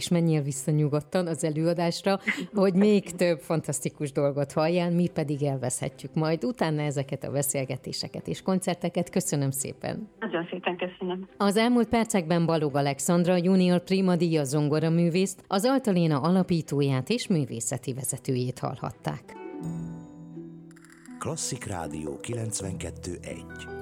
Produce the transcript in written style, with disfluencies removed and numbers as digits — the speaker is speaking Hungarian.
és menjél vissza nyugodtan az előadásra, hogy még több fantasztikus dolgot halljál, mi pedig elveszhetjük majd utána ezeket a beszélgetéseket és koncerteket. Köszönöm szépen. Nagyon szépen köszönöm. Az elmúlt percekben Balogh Alexandra junior prima díjas zongoraművészt, az Altaléna alapítóját és művészeti vezetőjét hallhatták. Klasszik Rádió 92.1